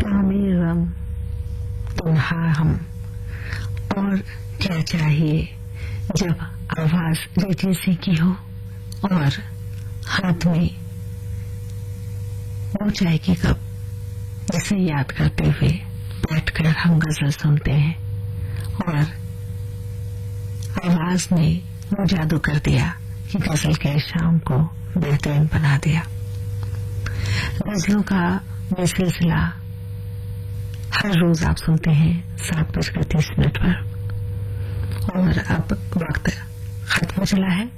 शामी गम तन्हा हम, और क्या चाहिए जब आवाज रेडियो से की हो और हाथ में वो चाय की कप, जिसे याद करते हुए बैठकर हम गजल सुनते हैं और आवाज ने वो जादू कर दिया कि गजल के शाम को बेहतरीन बना दिया। गजलों का ये सिलसिला हर रोज आप सुनते हैं 7:30 पर और अब वक्त खत्म हो चला है।